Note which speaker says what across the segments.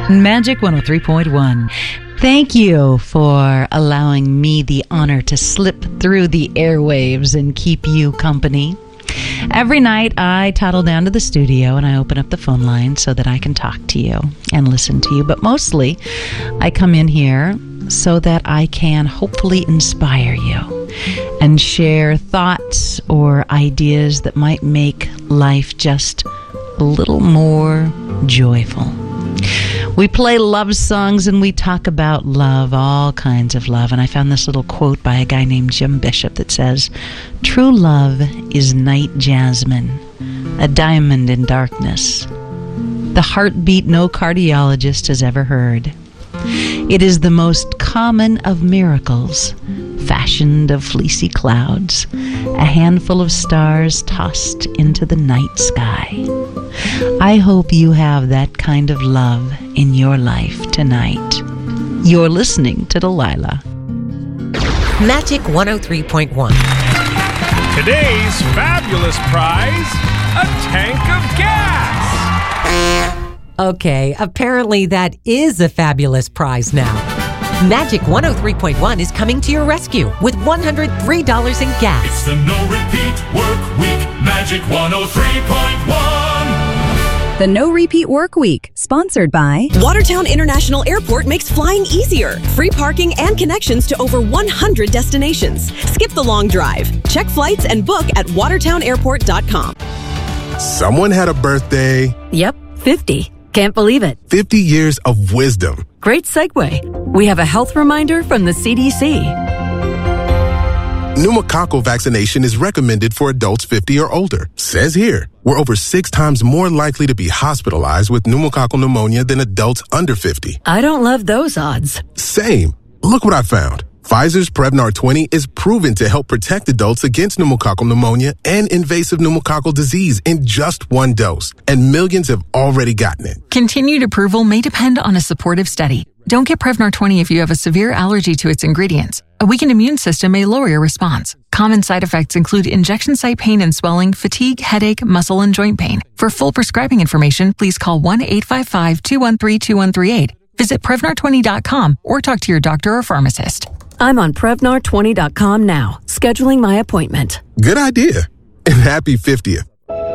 Speaker 1: Magic 103.1. Thank you for allowing me the honor to slip through the airwaves and keep you company. Every night I toddle down to the studio and I open up the phone line so that I can talk to you and listen to you. But mostly I come in here so that I can hopefully inspire you and share thoughts or ideas that might make life just a little more joyful. We play love songs and we talk about love, all kinds of love. And I found this little quote by a guy named Jim Bishop that says, "True love is night jasmine, a diamond in darkness, the heartbeat no cardiologist has ever heard. It is the most common of miracles, fashioned of fleecy clouds, a handful of stars tossed into the night sky." I hope you have that kind of love in your life tonight. You're listening to Delilah.
Speaker 2: Magic 103.1.
Speaker 3: Today's fabulous prize, a tank of gas.
Speaker 2: Okay, apparently that is a fabulous prize now. Magic 103.1 is coming to your rescue with $103 in gas.
Speaker 4: It's the No Repeat Work Week, Magic 103.1.
Speaker 5: The No Repeat Work Week, sponsored by
Speaker 6: Watertown International Airport makes flying easier. Free parking and connections to over 100 destinations. Skip the long drive. Check flights and book at watertownairport.com.
Speaker 7: Someone had a birthday.
Speaker 8: Yep, 50. Can't believe it.
Speaker 7: 50 years of wisdom.
Speaker 8: Great segue. We have a health reminder from the CDC.
Speaker 7: Pneumococcal vaccination is recommended for adults 50 or older. Says here, we're over 6 times more likely to be hospitalized with pneumococcal pneumonia than adults under 50.
Speaker 8: I don't love those odds.
Speaker 7: Same. Look what I found. Pfizer's Prevnar 20 is proven to help protect adults against pneumococcal pneumonia and invasive pneumococcal disease in just 1 dose. And millions have already gotten it.
Speaker 9: Continued approval may depend on a supportive study. Don't get Prevnar 20 if you have a severe allergy to its ingredients. A weakened immune system may lower your response. Common side effects include injection site pain and swelling, fatigue, headache, muscle, and joint pain. For full prescribing information, please call 1-855-213-2138. Visit Prevnar20.com or talk to your doctor or pharmacist.
Speaker 8: I'm on Prevnar20.com now, scheduling my appointment.
Speaker 7: Good idea. And happy 50th.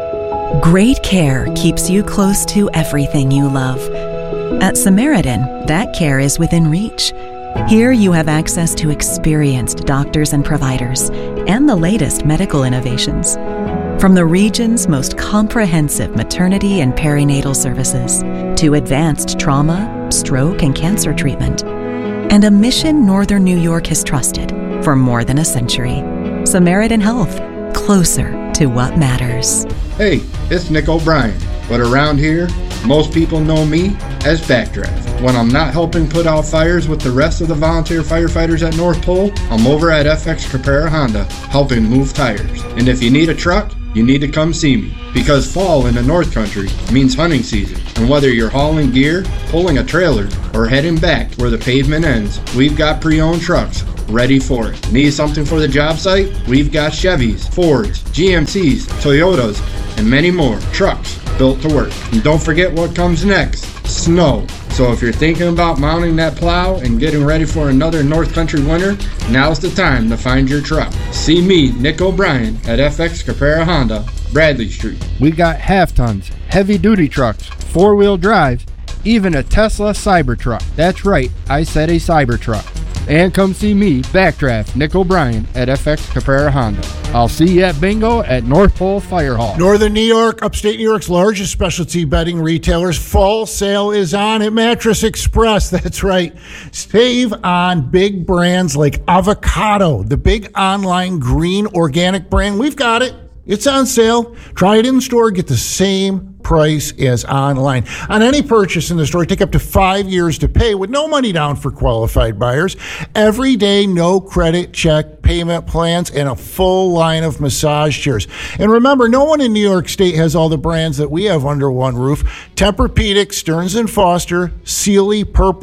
Speaker 5: Great care keeps you close to everything you love. At Samaritan, that care is within reach. Here you have access to experienced doctors and providers and the latest medical innovations. From the region's most comprehensive maternity and perinatal services to advanced trauma, stroke, and cancer treatment. And a mission Northern New York has trusted for more than a century. Samaritan Health, closer to what matters.
Speaker 10: Hey, it's Nick O'Brien, but around here, most people know me as Backdraft. When I'm not helping put out fires with the rest of the volunteer firefighters at North Pole, I'm over at FX Caprara Honda, helping move tires. And if you need a truck, you need to come see me, because fall in the North Country means hunting season. And whether you're hauling gear, pulling a trailer, or heading back where the pavement ends, we've got pre-owned trucks ready for it. Need something for the job site? We've got Chevys, Fords, GMCs, Toyotas, and many more trucks built to work. And don't forget what comes next, snow. So if you're thinking about mounting that plow and getting ready for another North Country winter, now's the time to find your truck. See me, Nick O'Brien, at FX Caprara Honda, Bradley Street.
Speaker 11: We got half tons, heavy duty trucks, 4-wheel drive, even a Tesla Cybertruck. That's right, I said a Cybertruck. And come see me, Backdraft, Nick O'Brien, at FX Caprara Honda. I'll see you at bingo at North Pole Fire Hall.
Speaker 12: Northern New York, upstate New York's largest specialty bedding retailers. Fall sale is on at Mattress Express. That's right. Save on big brands like Avocado, the big online green organic brand. We've got it. It's on sale. Try it in store. Get the same price as online. On any purchase in the store, take up to 5 years to pay with no money down for qualified buyers. Every day, no credit check payment plans, and a full line of massage chairs. And remember, no one in New York State has all the brands that we have under one roof. Tempur-Pedic, Stearns & Foster, Sealy, Purple,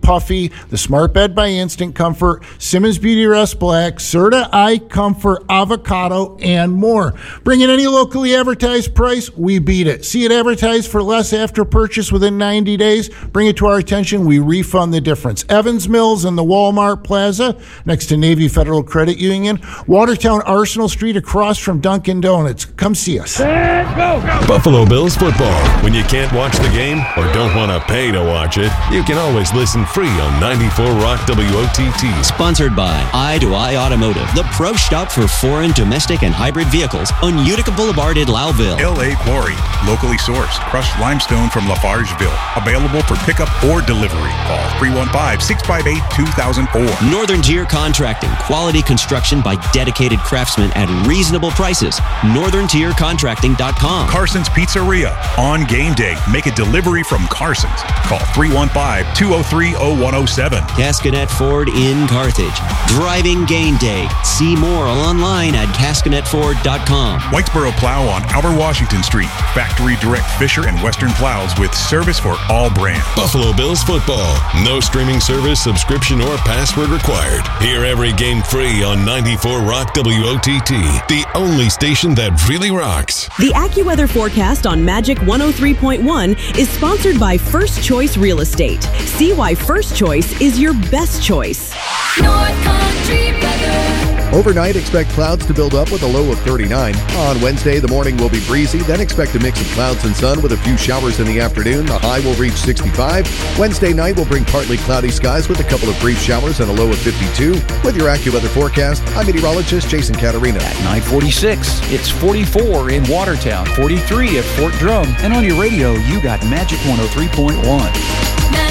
Speaker 12: Puffy, the Smart Bed by Instant Comfort, Simmons Beauty Rest Black, Serta Eye Comfort Avocado, and more. Bring in any locally advertised price, we beat it. See it advertised for less after purchase within 90 days, bring it to our attention, we refund the difference. Evans Mills in the Walmart Plaza, next to Navy Federal Credit Union, Watertown Arsenal Street across from Dunkin' Donuts. Come see us.
Speaker 13: Buffalo Bills football. When you can't watch the game or don't want to pay to watch it, you can always listen free on 94 Rock WOTT.
Speaker 14: Sponsored by Eye to Eye Automotive, the pro shop for foreign, domestic, and hybrid vehicles on Utica Boulevard in Loudville.
Speaker 15: L.A. Quarry, locally sourced crushed limestone from Lafargeville. Available for pickup or delivery. Call 315-658-2004.
Speaker 14: Northern Tier Contracting, quality construction by dedicated craftsmen at reasonable prices. NorthernTierContracting.com.
Speaker 15: Carson's Pizzeria. On game day, make a delivery from Carson's. Call 315-203-0107.
Speaker 14: Cascanet Ford in Carthage. Driving game day. See more online at CascanetFord.com.
Speaker 15: Whitesboro Plow on Albert Washington Street. Factory Direct Fisher and Western Plows with service for all brands.
Speaker 13: Buffalo Bills football. No streaming service, subscription, or password required. Hear every game free on 94 Rock WOTT, the only station that really rocks.
Speaker 6: The AccuWeather forecast on Magic 103.1 is sponsored by First Choice Real Estate. See why First Choice is your best choice.
Speaker 16: North Country weather.
Speaker 17: Overnight, expect clouds to build up with a low of 39. On Wednesday, the morning will be breezy, then expect a mix of clouds and sun with a few showers in the afternoon. The high will reach 65. Wednesday night will bring partly cloudy skies with a couple of brief showers and a low of 52. With your AccuWeather forecast, I'm meteorologist Jason Caterina.
Speaker 18: At 9:46, it's 44 in Watertown, 43 at Fort Drum, and on your radio, you got Magic 103.1.